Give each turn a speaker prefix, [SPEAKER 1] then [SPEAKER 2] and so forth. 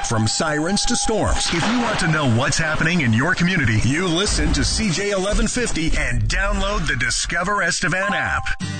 [SPEAKER 1] from sirens to storms. If you want to know what's happening in your community, you listen to CJ 1150 and download the Discover Estevan app.